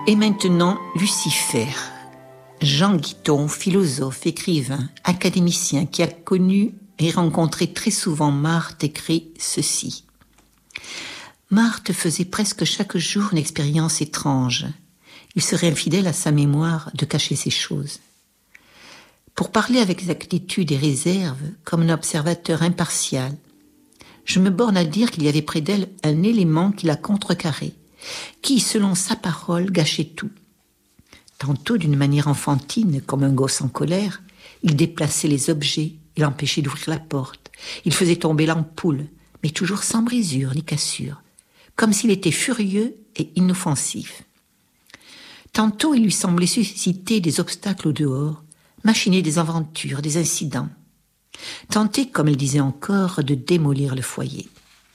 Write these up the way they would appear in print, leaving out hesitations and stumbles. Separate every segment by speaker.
Speaker 1: Et maintenant, Lucifer. Jean Guiton, philosophe, écrivain, académicien qui a connu et rencontré très souvent Marthe, écrit ceci. Marthe faisait presque chaque jour une expérience étrange. Il serait infidèle à sa mémoire de cacher ces choses. Pour parler avec exactitude et réserve, comme un observateur impartial, je me borne à dire qu'il y avait près d'elle un élément qui la contrecarrait, qui, selon sa parole, gâchait tout. Tantôt d'une manière enfantine, comme un gosse en colère, il déplaçait les objets, il empêchait d'ouvrir la porte, il faisait tomber l'ampoule, mais toujours sans brisure ni cassure, comme s'il était furieux et inoffensif. Tantôt il lui semblait susciter des obstacles au dehors, machiner des aventures, des incidents, tenter, comme elle disait encore, de démolir le foyer.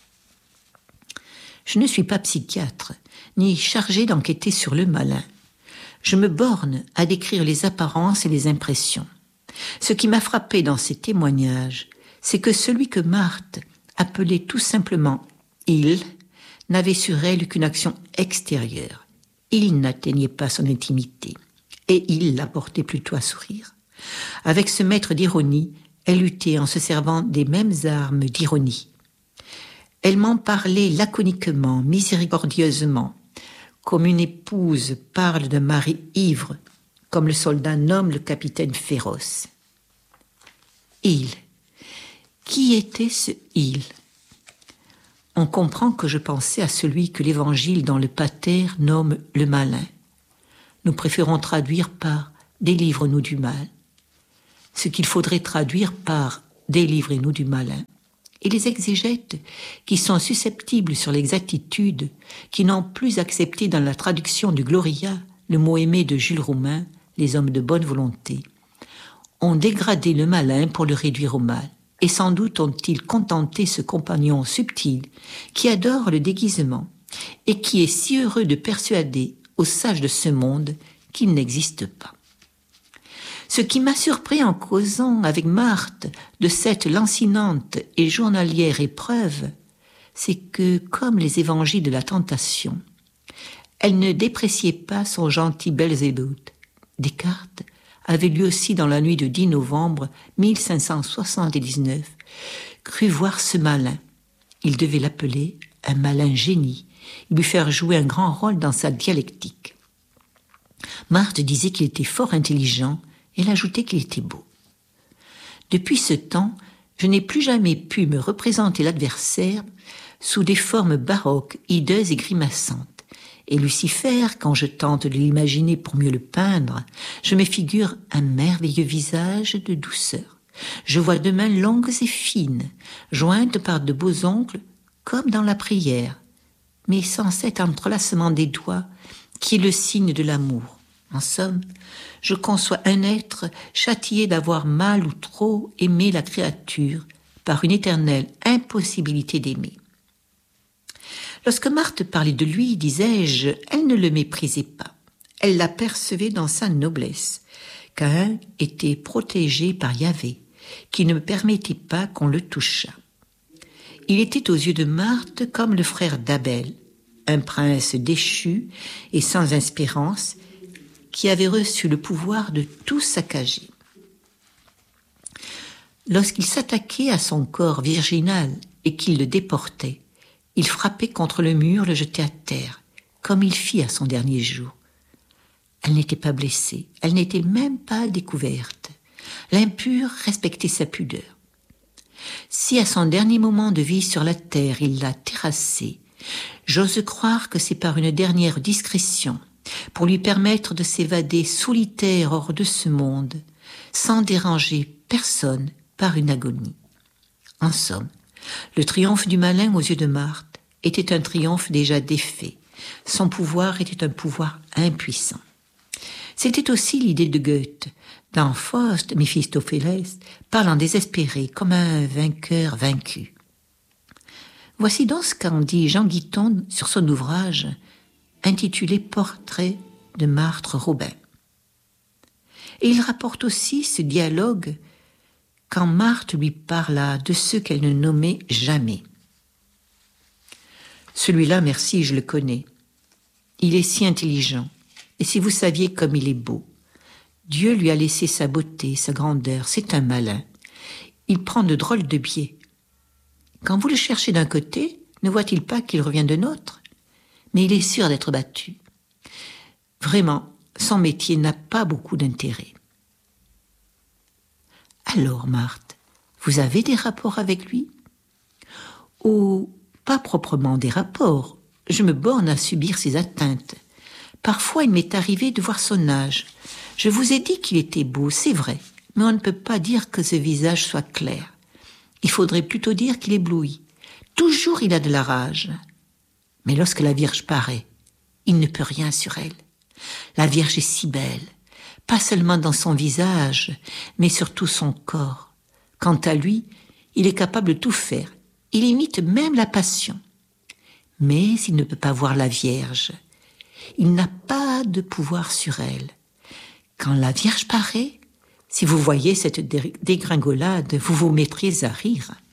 Speaker 1: Je ne suis pas psychiatre, ni chargé d'enquêter sur le malin. Je me borne à décrire les apparences et les impressions. Ce qui m'a frappé dans ces témoignages, c'est que celui que Marthe appelait tout simplement « il » n'avait sur elle qu'une action extérieure. Il n'atteignait pas son intimité, et il la portait plutôt à sourire. Avec ce maître d'ironie, elle luttait en se servant des mêmes armes d'ironie. Elle m'en parlait laconiquement, miséricordieusement, comme une épouse parle d'un mari ivre, comme le soldat nomme le capitaine féroce. Il. Qui était ce il ? On comprend que je pensais à celui que l'Évangile dans le Pater nomme le malin. Nous préférons traduire par « délivre-nous du mal », ce qu'il faudrait traduire par « délivrez-nous du malin ». Et les exégètes, qui sont susceptibles sur l'exactitude, qui n'ont plus accepté dans la traduction du Gloria le mot aimé de Jules Roumain, les hommes de bonne volonté, ont dégradé le malin pour le réduire au mal. Et sans doute ont-ils contenté ce compagnon subtil qui adore le déguisement et qui est si heureux de persuader aux sages de ce monde qu'il n'existe pas. Ce qui m'a surpris en causant avec Marthe de cette lancinante et journalière épreuve, c'est que, comme les évangiles de la tentation, elle ne dépréciait pas son gentil Belzébuth. Descartes avait lui aussi dans la nuit de 10 novembre 1579 cru voir ce malin. Il devait l'appeler un malin génie, lui faire jouer un grand rôle dans sa dialectique. Marthe disait qu'il était fort intelligent, elle ajoutait qu'il était beau. Depuis ce temps, je n'ai plus jamais pu me représenter l'adversaire sous des formes baroques, hideuses et grimaçantes. Et Lucifer, quand je tente de l'imaginer pour mieux le peindre, je me figure un merveilleux visage de douceur. Je vois deux mains longues et fines, jointes par de beaux ongles, comme dans la prière, mais sans cet entrelacement des doigts qui est le signe de l'amour. En somme, je conçois un être châtié d'avoir mal ou trop aimé la créature par une éternelle impossibilité d'aimer. Lorsque Marthe parlait de lui, disais-je, elle ne le méprisait pas. Elle l'apercevait dans sa noblesse. Caïn était protégé par Yahvé, qui ne permettait pas qu'on le touchât. Il était aux yeux de Marthe comme le frère d'Abel, un prince déchu et sans espérance, qui avait reçu le pouvoir de tout saccager. Lorsqu'il s'attaquait à son corps virginal et qu'il le déportait, il frappait contre le mur, le jetait à terre, comme il fit à son dernier jour. Elle n'était pas blessée, elle n'était même pas découverte. L'impur respectait sa pudeur. Si à son dernier moment de vie sur la terre il l'a terrassée, j'ose croire que c'est par une dernière discrétion, pour lui permettre de s'évader solitaire hors de ce monde, sans déranger personne par une agonie. En somme, le triomphe du malin aux yeux de Marthe était un triomphe déjà défait. Son pouvoir était un pouvoir impuissant. C'était aussi l'idée de Goethe, dans Faust, Méphistophélès, parlant désespéré comme un vainqueur vaincu. Voici donc ce qu'en dit Jean Guiton sur son ouvrage intitulé Portrait de Marthe Robin. Et il rapporte aussi ce dialogue quand Marthe lui parla de ceux qu'elle ne nommait jamais. Celui-là, merci, je le connais. Il est si intelligent. Et si vous saviez comme il est beau. Dieu lui a laissé sa beauté, sa grandeur, c'est un malin. Il prend de drôles de biais. Quand vous le cherchez d'un côté, ne voit-il pas qu'il revient de l'autre? Mais il est sûr d'être battu. Vraiment, son métier n'a pas beaucoup d'intérêt. Alors, Marthe, vous avez des rapports avec lui? Oh, pas proprement des rapports. Je me borne à subir ses atteintes. Parfois, il m'est arrivé de voir son âge. Je vous ai dit qu'il était beau, c'est vrai, mais on ne peut pas dire que ce visage soit clair. Il faudrait plutôt dire qu'il éblouit. Toujours il a de la rage. Mais lorsque la Vierge paraît, il ne peut rien sur elle. La Vierge est si belle, pas seulement dans son visage, mais surtout son corps. Quant à lui, il est capable de tout faire. Il imite même la passion. Mais il ne peut pas voir la Vierge. Il n'a pas de pouvoir sur elle. Quand la Vierge paraît, si vous voyez cette dégringolade, vous vous mettrez à rire.